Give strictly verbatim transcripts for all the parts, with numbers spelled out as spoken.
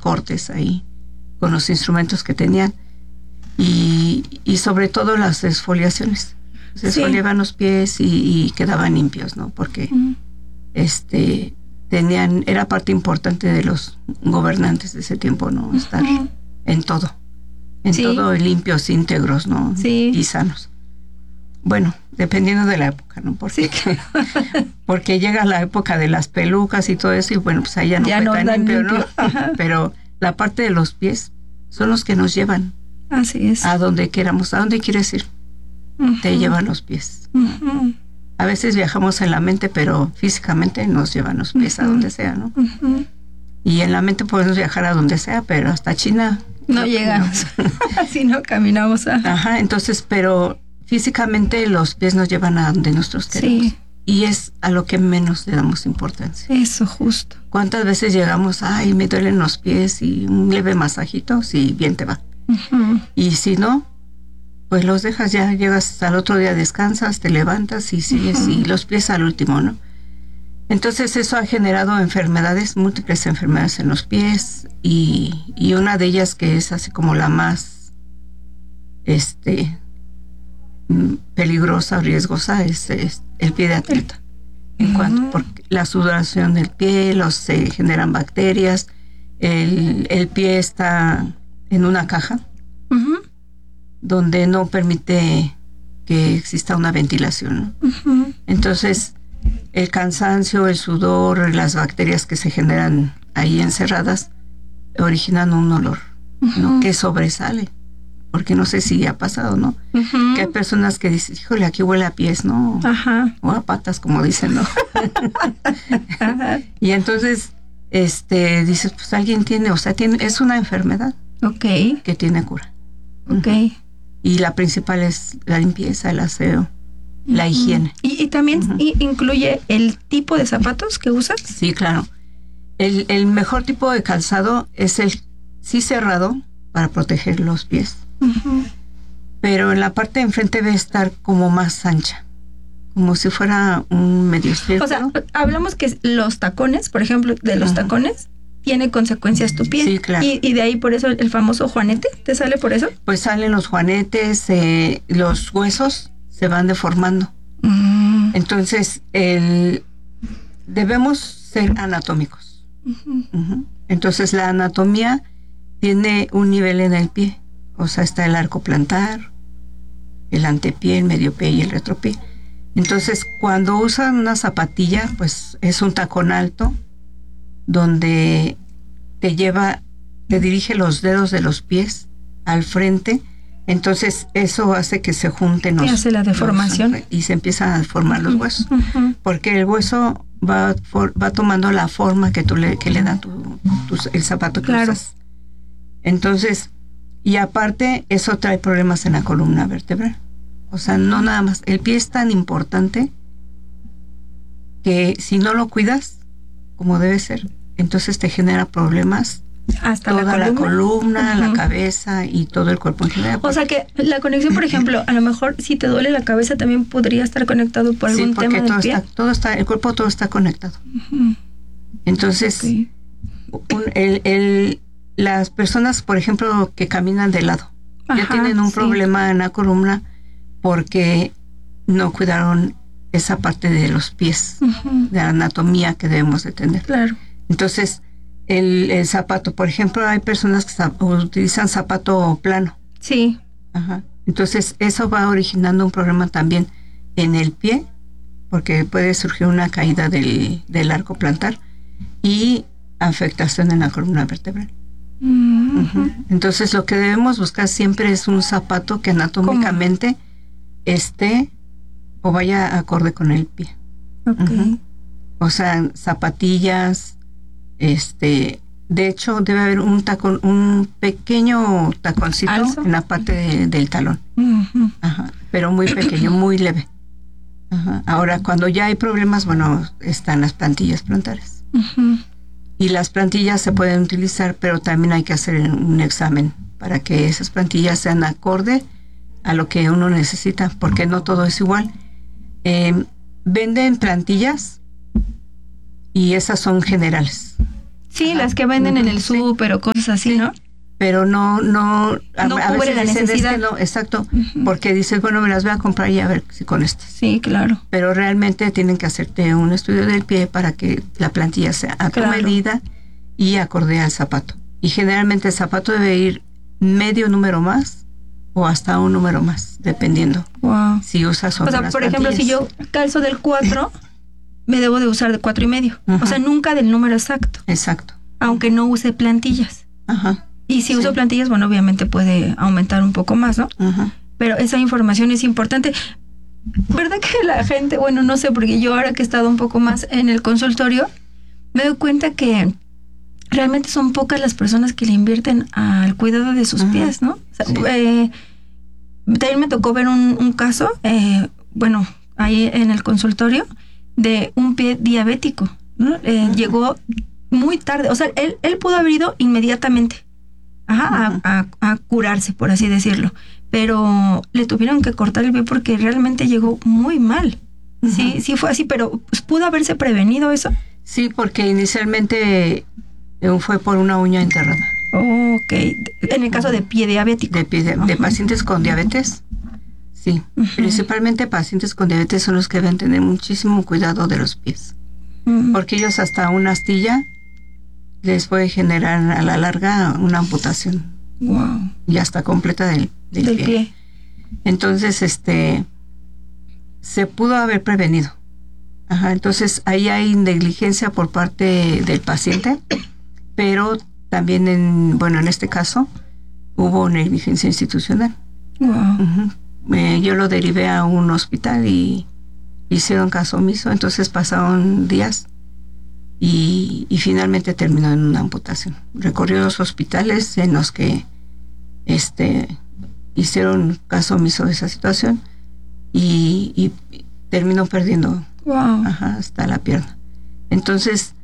cortes ahí con los instrumentos que tenían y, y sobre todo las exfoliaciones. Se exfoliaban sí. los pies y, y quedaban limpios, ¿no? Porque uh-huh. este tenían, era parte importante de los gobernantes de ese tiempo, ¿no? Estar uh-huh. en todo, en sí. todo limpios, íntegros, ¿no? Sí. Y sanos. Bueno, dependiendo de la época, ¿no? Porque, sí. porque llega la época de las pelucas y todo eso y bueno, pues ahí ya no ya fue no tan limpio, limpio, ¿no? Ajá. Pero la parte de los pies son los que nos llevan. Así es. A donde queramos, ¿a dónde quieres ir? Uh-huh. Te llevan los pies. Uh-huh. A veces viajamos en la mente, pero físicamente nos llevan los pies uh-huh. a donde sea, ¿no? Uh-huh. Y en la mente podemos viajar a donde sea, pero hasta China no, no llegamos. Así no caminamos. A... Ajá, entonces, pero físicamente los pies nos llevan a donde nosotros queremos. Sí. Y es a lo que menos le damos importancia. Eso, justo. ¿Cuántas veces llegamos, ay, me duelen los pies y un leve masajito, sí, bien te va? Uh-huh. Y si no, pues los dejas, ya llegas al otro día, descansas, te levantas y sigues, uh-huh. y los pies al último, ¿no? Entonces eso ha generado enfermedades, múltiples enfermedades en los pies y, y una de ellas que es así como la más este peligrosa o riesgosa es, es el pie de atleta. En uh-huh. cuanto porque la sudoración del pie, los se generan bacterias, el, el pie está en una caja uh-huh. donde no permite que exista una ventilación, ¿no? Uh-huh. Entonces el cansancio, el sudor, las bacterias que se generan ahí encerradas originan un olor, uh-huh. ¿no? Que sobresale, porque no sé si ha pasado, ¿no? Uh-huh. Que hay personas que dicen, híjole, aquí huele a pies, ¿no? Uh-huh. O a patas, como dicen, ¿no? Uh-huh. Y entonces este dices, pues alguien tiene, o sea, tiene, es una enfermedad. Okay. Que tiene cura. Okay. Uh-huh. Y la principal es la limpieza, el aseo, uh-huh. la higiene. ¿Y, y también uh-huh. y incluye el tipo de zapatos que usas? Sí, claro. El, el mejor tipo de calzado es el sí cerrado para proteger los pies. Uh-huh. Pero en la parte de enfrente debe estar como más ancha, como si fuera un medio círculo. O sea, hablamos que los tacones, por ejemplo, de los uh-huh. tacones, tiene consecuencias tu pie. Sí, claro. Y, y de ahí por eso el famoso juanete, ¿te sale por eso? Pues salen los juanetes, eh, los huesos se van deformando. Uh-huh. Entonces, el, debemos ser anatómicos. Uh-huh. Uh-huh. Entonces, la anatomía tiene un nivel en el pie. O sea, está el arco plantar, el antepié, el medio pie y el retropié. Entonces, cuando usan una zapatilla, pues es un tacón alto, donde te lleva, te dirige los dedos de los pies al frente, entonces eso hace que se junten los, y hace la deformación los, y se empiezan a deformar uh-huh. los huesos, uh-huh. porque el hueso va for, va tomando la forma que tú le que le da tu, tu, el zapato que claro. usas. Entonces, y aparte eso trae problemas en la columna vertebral. O sea, no nada más, el pie es tan importante que si no lo cuidas como debe ser, entonces te genera problemas hasta toda la columna, la, columna, uh-huh. la cabeza y todo el cuerpo en general. O sea que la conexión, por ejemplo, a lo mejor si te duele la cabeza también podría estar conectado por algún sí, porque tema todo del pie. Está, todo está, el cuerpo todo está conectado. Uh-huh. Entonces, okay. un, el, el, las personas, por ejemplo, que caminan de lado, ajá, ya tienen un sí. problema en la columna porque no cuidaron esa parte de los pies, uh-huh. de la anatomía que debemos de tener. Claro. Entonces, el, el zapato, por ejemplo, hay personas que zap- utilizan zapato plano. Sí. Ajá. Entonces, eso va originando un problema también en el pie, porque puede surgir una caída del, del arco plantar y afectación en la columna vertebral. Uh-huh. Uh-huh. Entonces, lo que debemos buscar siempre es un zapato que anatómicamente ¿cómo? Esté o vaya acorde con el pie. Okay. Uh-huh. O sea, zapatillas, este, de hecho debe haber un tacón, un pequeño taconcito ¿alzo? En la parte de, del talón. Uh-huh. Ajá, pero muy pequeño, muy leve. Ajá. Ahora, cuando ya hay problemas, bueno, están las plantillas plantares. Uh-huh. Y las plantillas se pueden utilizar, pero también hay que hacer un examen para que esas plantillas sean acorde a lo que uno necesita, porque no todo es igual. Eh, venden plantillas y esas son generales. Sí, Ajá. las que venden en el Sí. súper o cosas así, Sí. ¿no? Pero no, no, a, No a cubre veces la dicen, es necesidad. que no, exacto, Ujú. porque dices, bueno, me las voy a comprar y a ver si con estas. Sí, claro. Pero realmente tienen que hacerte un estudio del pie para que la plantilla sea a tu Claro. medida y acorde al zapato. Y generalmente el zapato debe ir medio número más o hasta un número más, dependiendo Wow. si usas o O no sea, las por ejemplo, si plantillas. yo calzo del cuatro, me debo de usar de cuatro y medio. Ajá. O sea, nunca del número exacto, Exacto. aunque no use plantillas. Ajá. Y si Sí. uso plantillas, bueno, obviamente puede aumentar un poco más, ¿no? Ajá. Pero esa información es importante. ¿Verdad que la gente, bueno, no sé, porque yo ahora que he estado un poco más en el consultorio, me doy cuenta que realmente son pocas las personas que le invierten al cuidado de sus Ajá. pies, ¿no? O sea, Sí. eh, también me tocó ver un, un caso, eh, bueno, ahí en el consultorio, de un pie diabético, ¿no? Eh, Ajá. llegó muy tarde, o sea, él, él pudo haber ido inmediatamente. Ajá, a, a, a curarse, por así decirlo. Pero le tuvieron que cortar el pie porque realmente llegó muy mal. Ujú. Sí, sí fue así, pero pues, ¿pudo haberse prevenido eso? Sí, porque inicialmente eh, fue por una uña enterrada. Oh, ok. En el caso de pie diabético. De, pie- de, de Ajá. pacientes con diabetes, sí. Ujú. Principalmente pacientes con diabetes son los que deben tener muchísimo cuidado de los pies. Mm, Porque ellos hasta una astilla les puede generar a la larga una amputación wow. y hasta completa del, del Del pie. pie. Entonces, este, se pudo haber prevenido. Ajá, entonces ahí hay negligencia por parte del paciente, pero también en, bueno, en este caso hubo negligencia institucional. Wow. Ujú. Eh, yo lo derivé a un hospital y hicieron caso omiso, entonces pasaron días y, y finalmente terminó en una amputación. Recorrió los hospitales en los que este, hicieron caso omiso de esa situación y, y terminó perdiendo Wow. ajá, hasta la pierna. Entonces,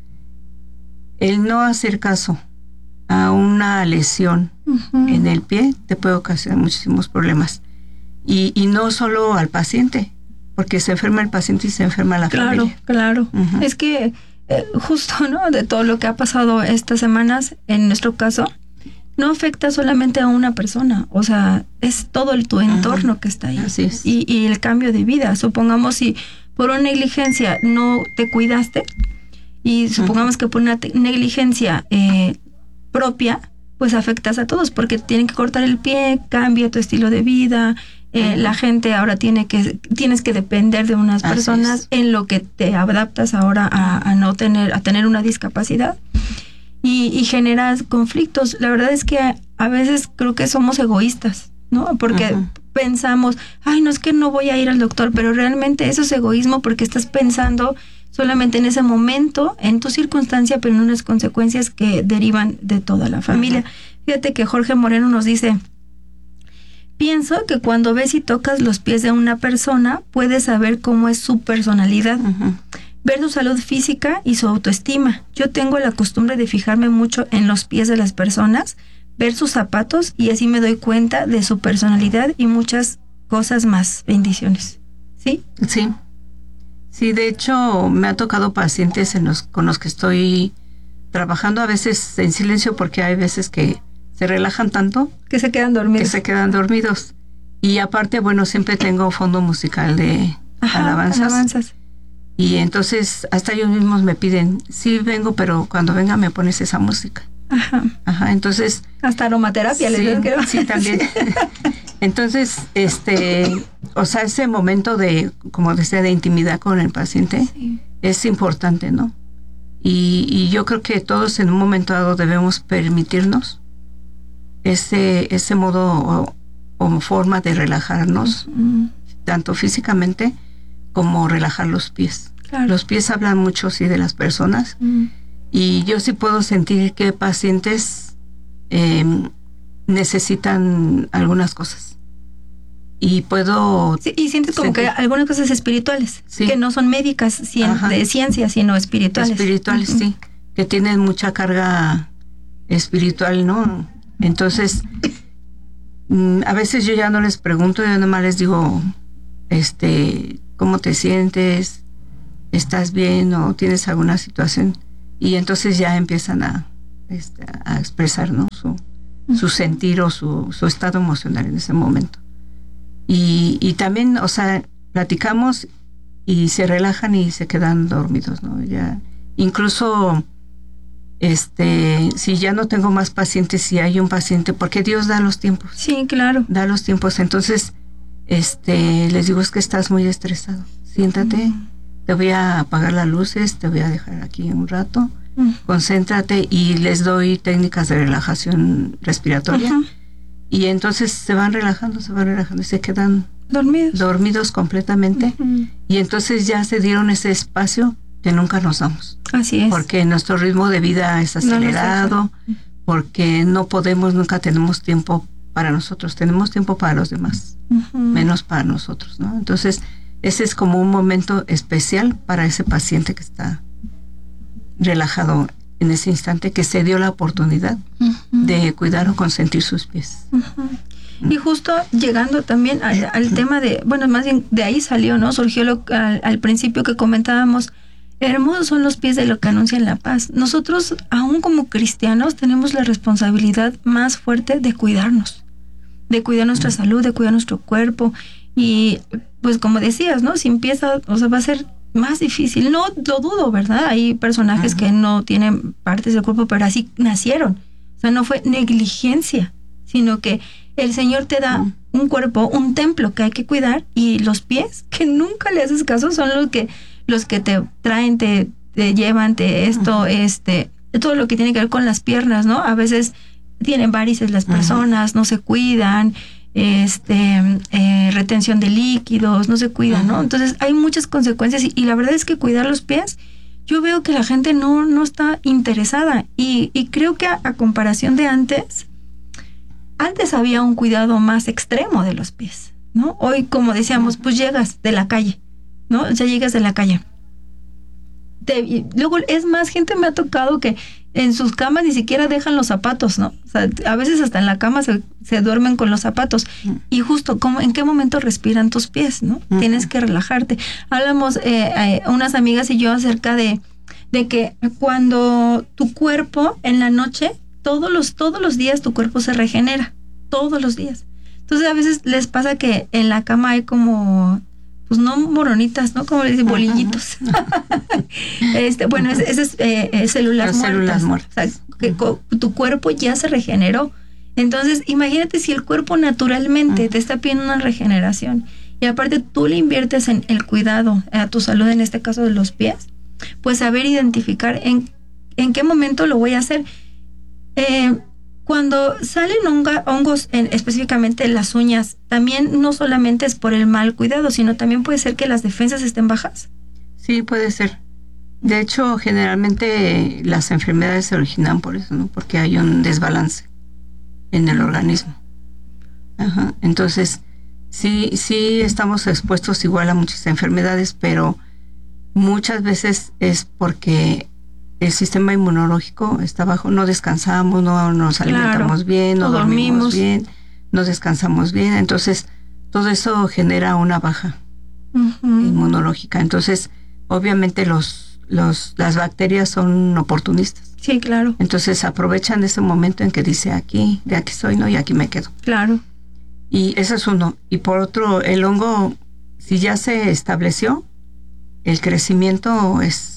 el no hacer caso a una lesión Ujú. en el pie te puede ocasionar muchísimos problemas. Y, y no solo al paciente, porque se enferma el paciente y se enferma la Claro, familia. claro. Ujú. Es que eh, justo, ¿no? De todo lo que ha pasado estas semanas, en nuestro caso, no afecta solamente a una persona, o sea, es todo el, tu entorno Ajá. que está ahí. Así es. Y, y el cambio de vida. Supongamos si por una negligencia no te cuidaste y supongamos que por una te- negligencia eh, propia, pues afectas a todos porque tienen que cortar el pie, cambia tu estilo de vida. Eh, Ajá. la gente ahora tiene que tienes que depender de unas Así personas es. en lo que te adaptas ahora a, a no tener a tener una discapacidad y, y generas conflictos. La verdad es que a, a veces creo que somos egoístas, ¿no? Porque Ajá. pensamos, ay, no es que no voy a ir al doctor, pero realmente eso es egoísmo porque estás pensando solamente en ese momento, en tu circunstancia, pero en unas consecuencias que derivan de toda la familia. Ajá. Fíjate que Jorge Moreno nos dice, pienso que cuando ves y tocas los pies de una persona, puedes saber cómo es su personalidad, Ajá. ver su salud física y su autoestima. Yo tengo la costumbre de fijarme mucho en los pies de las personas, ver sus zapatos y así me doy cuenta de su personalidad y muchas cosas más. Bendiciones. ¿Sí? Sí. Sí, de hecho, me ha tocado pacientes en los, con los que estoy trabajando a veces en silencio porque hay veces que se relajan tanto Que se quedan que dormidos. se quedan dormidos. Y aparte, bueno, siempre tengo fondo musical de Ajá, alabanzas. alabanzas. Y entonces hasta ellos mismos me piden, sí vengo, pero cuando venga me pones esa música. Ajá. Ajá, entonces... Hasta aromaterapia, les sí, digo que sí, también. Entonces, este, o sea, ese momento de, como decía, de intimidad con el paciente Sí. es importante, ¿no? Y, y yo creo que todos en un momento dado debemos permitirnos ese, ese modo o, o forma de relajarnos, Mm, tanto físicamente como relajar los pies. claro. Los pies hablan mucho, sí, de las personas. Mm, Y yo sí puedo sentir que pacientes eh, necesitan algunas cosas. Y puedo... sí, y sientes como sentir- que algunas cosas espirituales, Sí. que no son médicas, cien- Ajá. de ciencia, sino espirituales. espirituales, Ujú. sí, que tienen mucha carga espiritual, ¿no? Entonces, mm, a veces yo ya no les pregunto, yo nomás les digo, este, ¿cómo te sientes? ¿Estás bien o tienes alguna situación? y entonces ya empiezan a, este, a expresar, ¿no? su, su sentir o su, su estado emocional en ese momento. Y, y también, o sea, platicamos y se relajan y se quedan dormidos, ¿no? Ya, incluso, este, si ya no tengo más pacientes, si hay un paciente, porque Dios da los tiempos. Sí, claro. Da los tiempos, entonces, este, les digo, es que estás muy estresado. Siéntate, uh-huh. te voy a apagar las luces, te voy a dejar aquí un rato, uh-huh. concéntrate, y les doy técnicas de relajación respiratoria. Uh-huh. Y entonces se van relajando, se van relajando y se quedan dormidos, dormidos completamente. Uh-huh. Y entonces ya se dieron ese espacio que nunca nos damos. Así es. Porque nuestro ritmo de vida es acelerado, no porque no podemos, nunca tenemos tiempo para nosotros, tenemos tiempo para los demás, uh-huh. menos para nosotros, ¿no? Entonces, ese es como un momento especial para ese paciente que está relajado en ese instante, que se dio la oportunidad uh-huh. de cuidar o consentir sus pies. Uh-huh. Y justo llegando también al, al tema de, bueno, más bien de ahí salió, ¿no? Surgió lo, al, al principio que comentábamos, hermosos son los pies de lo que anuncian la paz. Nosotros, aún como cristianos, tenemos la responsabilidad más fuerte de cuidarnos, de cuidar nuestra salud, de cuidar nuestro cuerpo. Y pues como decías, ¿no? Si empieza, o sea, va a ser más difícil. No lo dudo, ¿verdad? Hay personajes uh-huh. que no tienen partes del cuerpo, pero así nacieron. O sea, no fue negligencia, sino que el Señor te da uh-huh. un cuerpo, un templo que hay que cuidar, y los pies, que nunca le haces caso, son los que los que te traen, te, te llevan, te esto, uh-huh. este, todo lo que tiene que ver con las piernas, ¿no? A veces tienen varices las personas, uh-huh. no se cuidan, este eh, retención de líquidos, no se cuidan, uh-huh. ¿no? Entonces hay muchas consecuencias y, y la verdad es que cuidar los pies, yo veo que la gente no, no está interesada y, y creo que a, a comparación de antes, antes había un cuidado más extremo de los pies, ¿no? Hoy, como decíamos, pues llegas de la calle, ¿no? Ya llegas de la calle. Te, y luego, es más, gente me ha tocado que en sus camas ni siquiera dejan los zapatos, ¿no? O sea, a veces hasta en la cama se, se duermen con los zapatos. Uh-huh. Y justo, ¿cómo, ¿en qué momento respiran tus pies, no? Uh-huh. Tienes que relajarte. Hablamos, eh, eh, unas amigas y yo, acerca de, de que cuando tu cuerpo en la noche, todos los, todos los días tu cuerpo se regenera. Todos los días. Entonces, a veces les pasa que en la cama hay como, pues no moronitas, ¿no? Como le dicen, bolillitos. este, bueno, esas es, eh, eh, células muertas. Células muertas. O sea, que co- tu cuerpo ya se regeneró. Entonces, imagínate si el cuerpo naturalmente uh-huh. te está pidiendo una regeneración y aparte tú le inviertes en el cuidado a tu salud, en este caso de los pies, pues saber identificar en, en qué momento lo voy a hacer. Eh, Cuando salen honga, hongos, en, específicamente en las uñas, también no solamente es por el mal cuidado, sino también puede ser que las defensas estén bajas. Sí, puede ser. De hecho, generalmente las enfermedades se originan por eso, ¿no? Porque hay un desbalance en el organismo. Ajá. Entonces, sí, sí estamos expuestos igual a muchas enfermedades, pero muchas veces es porque el sistema inmunológico está bajo, no descansamos, no nos alimentamos claro, bien, no, no dormimos. dormimos bien, no descansamos bien, entonces todo eso genera una baja uh-huh. inmunológica. Entonces, obviamente los, los, las bacterias son oportunistas. Sí, claro. Entonces aprovechan ese momento en que dice aquí, de aquí soy, ¿no? Y aquí me quedo. Claro. Y eso es uno. Y por otro, el hongo, si ya se estableció, el crecimiento es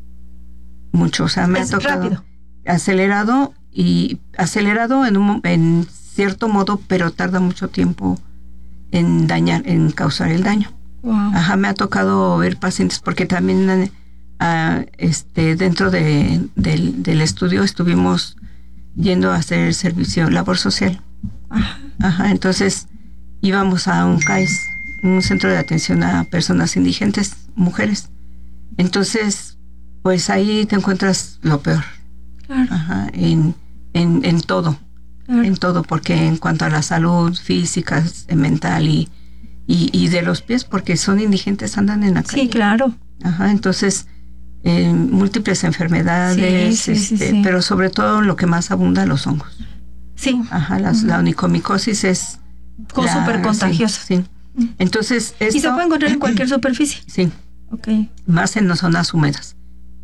mucho, o sea, me es ha tocado rápido. acelerado y acelerado en un en cierto modo, pero tarda mucho tiempo en dañar, en causar el daño. Wow. Ajá, me ha tocado ver pacientes porque también uh, este dentro de, de, del estudio estuvimos yendo a hacer servicio, labor social. Ajá. Ajá, entonces íbamos a un C A I S, un centro de atención a personas indigentes, mujeres. Entonces, pues ahí te encuentras lo peor. Claro. Ajá, en, en, en todo. Claro. En todo, porque en cuanto a la salud física, mental y, y, y de los pies, porque son indigentes, andan en la calle. Sí, claro. Ajá, entonces, eh, múltiples enfermedades, sí, sí, este, sí, sí. pero sobre todo lo que más abunda, los hongos. Sí. Ajá, las, uh-huh. la onicomicosis es... súper contagiosa. Sí, sí. Entonces, esto... ¿Y se puede encontrar en cualquier superficie? Sí. Okay. Más en las zonas húmedas.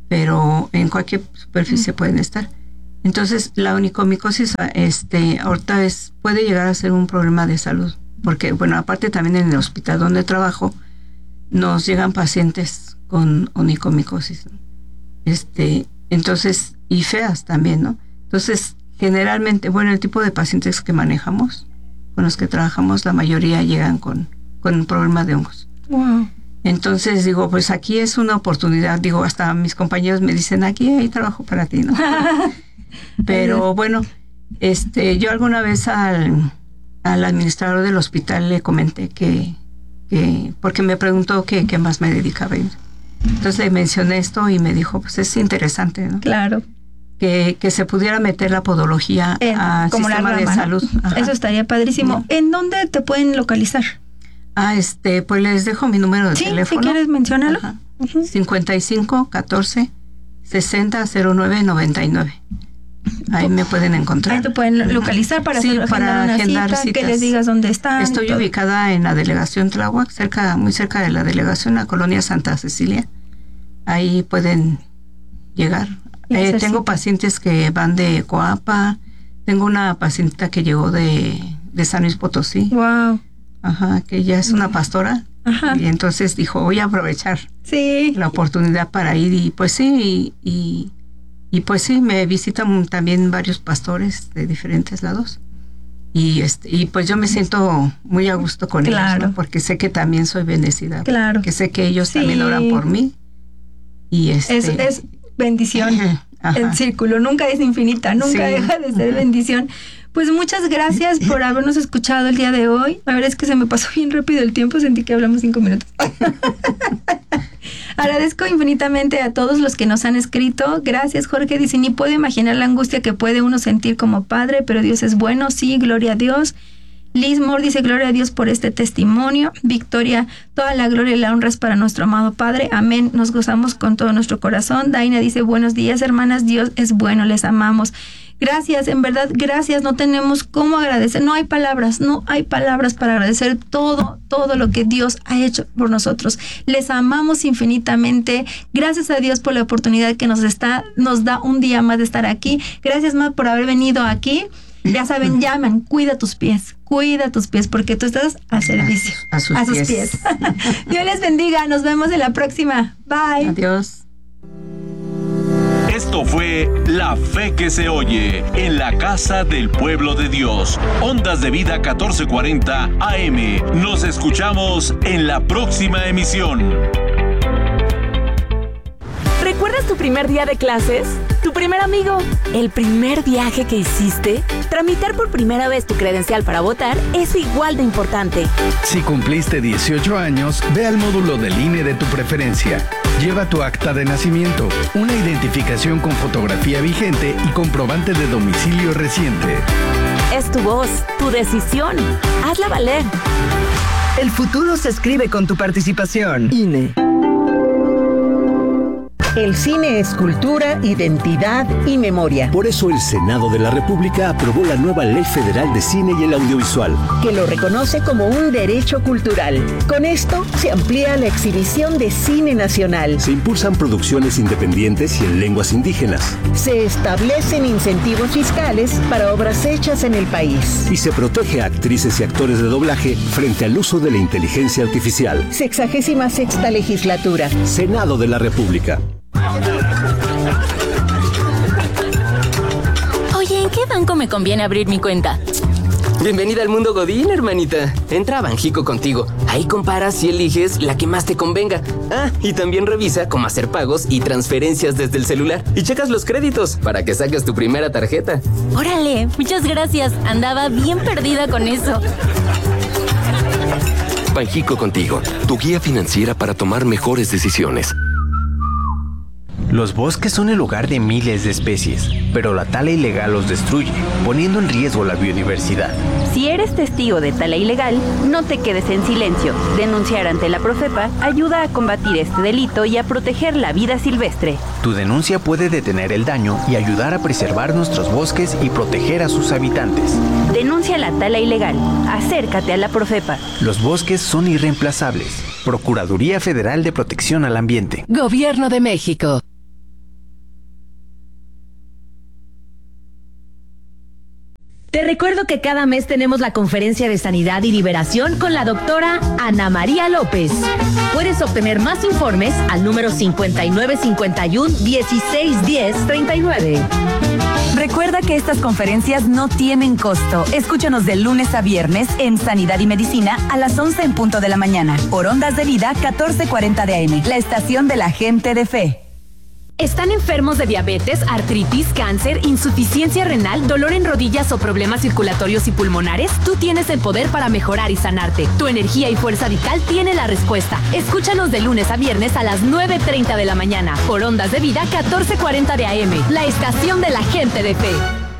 pero en cualquier superficie mm. pueden estar. Entonces, la onicomicosis, este, ahorita es, puede llegar a ser un problema de salud, porque, bueno, aparte también en el hospital donde trabajo, nos llegan pacientes con onicomicosis, ¿no? Este, entonces, y feas también, ¿no? Entonces, generalmente, bueno, el tipo de pacientes que manejamos, con los que trabajamos, la mayoría llegan con, con un problema de hongos. Wow. Entonces digo, pues aquí es una oportunidad, digo, hasta mis compañeros me dicen, aquí hay trabajo para ti, ¿no? Pero bueno, este, yo alguna vez al, al administrador del hospital le comenté que, que porque me preguntó que, qué más me dedicaba. Entonces le mencioné esto y me dijo, pues es interesante, ¿no? Claro. Que, que se pudiera meter la podología en, al sistema rama, de ¿no? salud. Ajá. Eso estaría padrísimo. ¿No? ¿En dónde te pueden localizar? Ah, este, pues les dejo mi número de sí, teléfono. Si quieres mencionarlo. Uh-huh. cincuenta y cinco, catorce, sesenta, cero nueve, noventa y nueve. Ahí me pueden encontrar. Ahí te pueden localizar para, sí, hacer, para una agendar cita, citas. Que les digas dónde están. Estoy ubicada en la delegación Tláhuac, cerca, muy cerca de la delegación, la colonia Santa Cecilia. Ahí pueden llegar. Eh, tengo pacientes que van de Coapa. Tengo una pacientita que llegó de, de San Luis Potosí. Wow. Ajá, que ella es una pastora. Ajá. Y entonces dijo, voy a aprovechar sí. la oportunidad para ir. Y pues sí, y, y, y pues sí, me visitan también varios pastores de diferentes lados. Y este y pues yo me siento muy a gusto con claro. ellos, ¿no? Porque sé que también soy bendecida. Claro. Que sé que ellos sí. también oran por mí. Y este... Es, es bendición. Ajá. El círculo nunca es infinita, nunca sí. deja de ser bendición. Pues muchas gracias por habernos escuchado el día de hoy. La verdad es que se me pasó bien rápido el tiempo, sentí que hablamos cinco minutos. Agradezco infinitamente a todos los que nos han escrito. Gracias, Jorge. Dice, ni puedo imaginar la angustia que puede uno sentir como padre, pero Dios es bueno. Sí, gloria a Dios. Liz Moore dice, gloria a Dios por este testimonio. Victoria, toda la gloria y la honra es para nuestro amado Padre. Amén. Nos gozamos con todo nuestro corazón. Daina dice, buenos días, hermanas. Dios es bueno, les amamos. Gracias, en verdad, gracias. No tenemos cómo agradecer. No hay palabras, no hay palabras para agradecer todo, todo lo que Dios ha hecho por nosotros. Les amamos infinitamente. Gracias a Dios por la oportunidad que nos está, nos da un día más de estar aquí. Gracias, Matt, por haber venido aquí. Ya saben, llaman, cuida tus pies, cuida tus pies, porque tú estás a servicio. A, a sus, a sus pies. pies. Dios les bendiga, nos vemos en la próxima. Bye. Adiós. Esto fue La Fe que se oye en la casa del pueblo de Dios. Ondas de Vida catorce cuarenta A M. Nos escuchamos en la próxima emisión. ¿Recuerdas tu primer día de clases? ¿Tu primer amigo? ¿El primer viaje que hiciste? Tramitar por primera vez tu credencial para votar es igual de importante. Si cumpliste dieciocho años, ve al módulo del I N E de tu preferencia. Lleva tu acta de nacimiento, una identificación con fotografía vigente y comprobante de domicilio reciente. Es tu voz, tu decisión. Hazla valer. El futuro se escribe con tu participación. I N E. El cine es cultura, identidad y memoria. Por eso el Senado de la República aprobó la nueva Ley Federal de Cine y el Audiovisual, que lo reconoce como un derecho cultural. Con esto se amplía la exhibición de cine nacional. Se impulsan producciones independientes y en lenguas indígenas. Se establecen incentivos fiscales para obras hechas en el país. Y se protege a actrices y actores de doblaje frente al uso de la inteligencia artificial. Sexagésima sexta legislatura. Senado de la República. Oye, ¿en qué banco me conviene abrir mi cuenta? Bienvenida al mundo Godín, hermanita. Entra a Banjico contigo. Ahí comparas y eliges la que más te convenga. Ah, y también revisa cómo hacer pagos y transferencias desde el celular. Y checas los créditos para que saques tu primera tarjeta. Órale, muchas gracias. Andaba bien perdida con eso. Banjico contigo, tu guía financiera para tomar mejores decisiones. Los bosques son el hogar de miles de especies, pero la tala ilegal los destruye, poniendo en riesgo la biodiversidad. Si eres testigo de tala ilegal, no te quedes en silencio. Denunciar ante la Profepa ayuda a combatir este delito y a proteger la vida silvestre. Tu denuncia puede detener el daño y ayudar a preservar nuestros bosques y proteger a sus habitantes. Denuncia la tala ilegal. Acércate a la Profepa. Los bosques son irreemplazables. Procuraduría Federal de Protección al Ambiente. Gobierno de México. Te recuerdo que cada mes tenemos la conferencia de sanidad y liberación con la doctora Ana María López. Puedes obtener más informes al número cincuenta y nueve cincuenta y uno dieciséis diez treinta y nueve. Recuerda que estas conferencias no tienen costo. Escúchanos de lunes a viernes en Sanidad y Medicina a las once en punto de la mañana por Ondas de Vida catorce cuarenta de A M, la estación de la gente de fe. ¿Están enfermos de diabetes, artritis, cáncer, insuficiencia renal, dolor en rodillas o problemas circulatorios y pulmonares? Tú tienes el poder para mejorar y sanarte. Tu energía y fuerza vital tiene la respuesta. Escúchanos de lunes a viernes a las nueve treinta de la mañana por Ondas de Vida catorce cuarenta de A M, la estación de la gente de fe.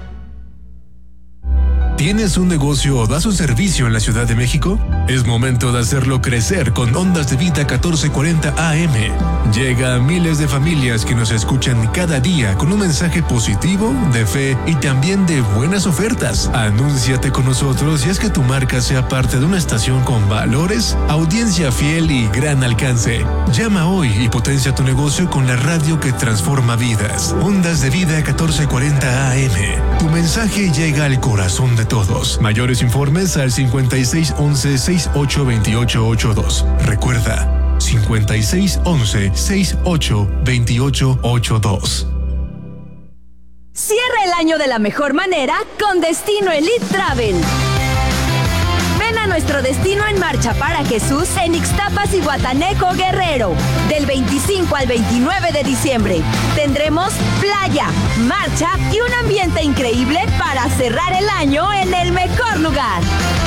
¿Tienes un negocio o das un servicio en la Ciudad de México? Es momento de hacerlo crecer con Ondas de Vida catorce cuarenta A M. Llega a miles de familias que nos escuchan cada día con un mensaje positivo, de fe y también de buenas ofertas. Anúnciate con nosotros y haz que tu marca sea parte de una estación con valores, audiencia fiel y gran alcance. Llama hoy y potencia tu negocio con la radio que transforma vidas. Ondas de Vida catorce cuarenta A M. Tu mensaje llega al corazón de todos. Mayores informes al cincuenta y seis once sesenta y ocho veintiocho ochenta y dos. Recuerda, cincuenta y seis once sesenta y ocho veintiocho ochenta y dos. Cierra el año de la mejor manera con Destino Elite Travel. Ven a nuestro Destino en Marcha para Jesús en Ixtapas y Guatanejo, Guerrero, del veinticinco al veintinueve de diciembre. Tendremos playa, marcha y un ambiente increíble para cerrar el año en el mejor lugar.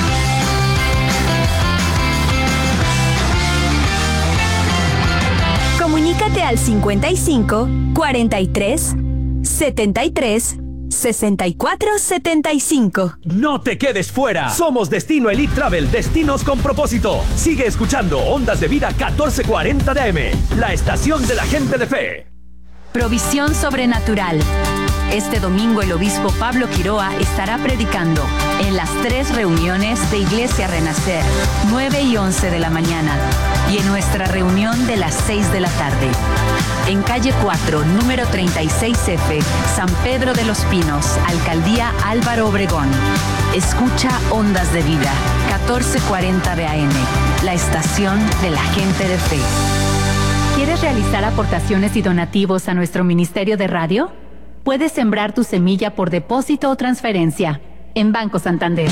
Comunícate al cincuenta y cinco, cuarenta y tres, setenta y tres, sesenta y cuatro setenta y cinco. No te quedes fuera. Somos Destino Elite Travel, destinos con propósito. Sigue escuchando Ondas de Vida catorce cuarenta de A M, la estación de la gente de fe. Provisión sobrenatural. Este domingo el obispo Pablo Quiroa estará predicando en las tres reuniones de Iglesia Renacer, nueve y once de la mañana, y en nuestra reunión de las seis de la tarde. En calle cuatro, número treinta y seis F, San Pedro de los Pinos, Alcaldía Álvaro Obregón. Escucha Ondas de Vida, catorce cuarenta de A M, la estación de la gente de fe. ¿Quieres realizar aportaciones y donativos a nuestro Ministerio de Radio? Puedes sembrar tu semilla por depósito o transferencia en Banco Santander.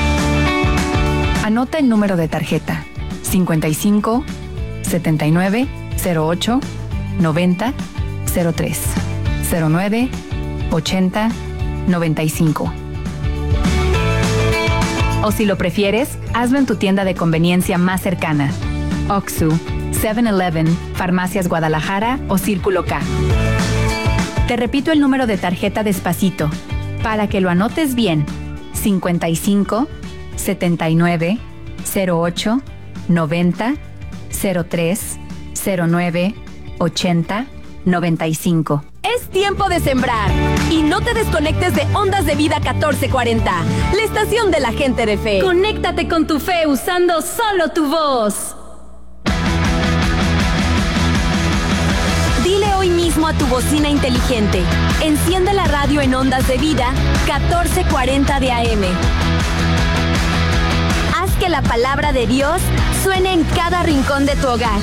Anota el número de tarjeta cincuenta y cinco, setenta y nueve, cero ocho, noventa, cero tres, cero nueve, ochenta, noventa y cinco. O si lo prefieres, hazlo en tu tienda de conveniencia más cercana. Oxxo, seven eleven, Farmacias Guadalajara o Círculo K. Te repito el número de tarjeta despacito, para que lo anotes bien. cincuenta y cinco, setenta y nueve, cero ocho, noventa, cero tres, cero nueve, ochenta, noventa y cinco. Es tiempo de sembrar y no te desconectes de Ondas de Vida catorce cuarenta, la estación de la gente de fe. Conéctate con tu fe usando solo tu voz. Dile hoy mismo a tu bocina inteligente, enciende la radio en Ondas de Vida catorce cuarenta de A M. Haz que la palabra de Dios suene en cada rincón de tu hogar.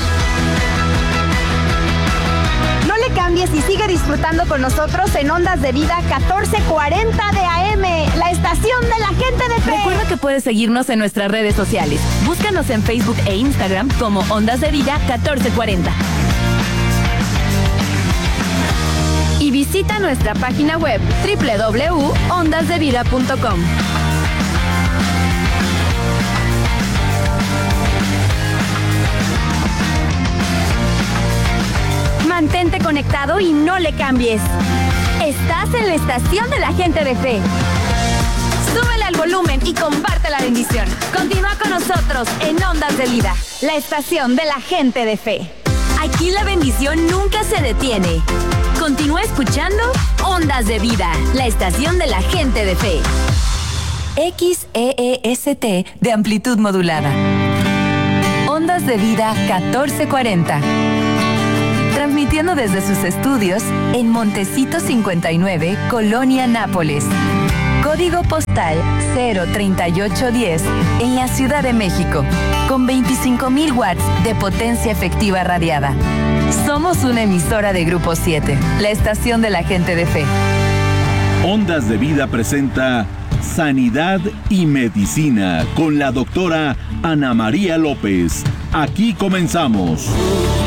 No le cambies y sigue disfrutando con nosotros en Ondas de Vida catorce cuarenta de A M, la estación de la gente de fe. Recuerda que puedes seguirnos en nuestras redes sociales. Búscanos en Facebook e Instagram como Ondas de Vida catorce cuarenta. Y visita nuestra página web doble u doble u doble u punto ondas de vida punto com. Mantente conectado y no le cambies. Estás en la estación de la gente de fe. Súbele al volumen y comparte la bendición. Continúa con nosotros en Ondas de Vida, la estación de la gente de fe. Aquí la bendición nunca se detiene. Continúa escuchando Ondas de Vida, la estación de la gente de fe. X E E S T de amplitud modulada. Ondas de Vida catorce cuarenta. Transmitiendo desde sus estudios en Montecito cincuenta y nueve, Colonia Nápoles. Código postal cero treinta y ocho diez en la Ciudad de México, con veinticinco mil watts de potencia efectiva radiada. Somos una emisora de Grupo siete, la estación de la gente de fe. Ondas de Vida presenta Sanidad y Medicina con la doctora Ana María López. Aquí comenzamos.